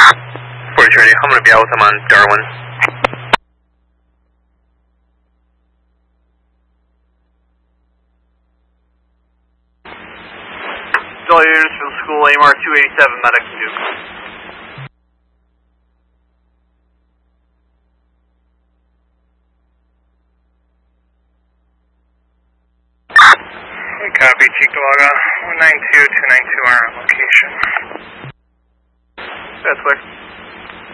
40's ready. I'm going to be out with him on Darwin. All units from the school, AMR 287, medic Duke. Copy, Cheektowaga, 192-292 are on location. That's clear.